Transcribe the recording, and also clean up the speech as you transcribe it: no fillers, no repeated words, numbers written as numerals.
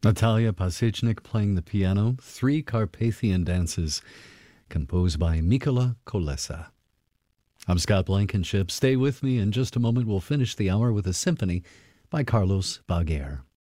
Natalia Pasechnik playing the piano, three Carpathian dances composed by Mikola Kolesa. I'm Scott Blankenship. Stay with me. In just a moment, we'll finish the hour with a symphony by Carlos Baguer.